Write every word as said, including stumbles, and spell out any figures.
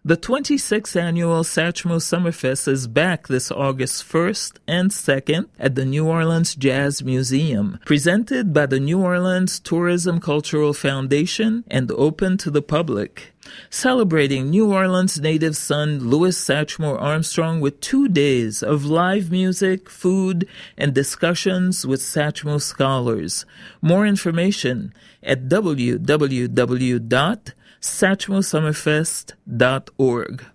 The twenty-sixth Annual Satchmo Summerfest is back this August first and second at the New Orleans Jazz Museum, presented by the New Orleans Tourism Cultural Foundation and open to the public. Celebrating New Orleans native son Louis Satchmo Armstrong with two days of live music, food, and discussions with Satchmo scholars. More information at w w w dot satchmo summerfest dot org.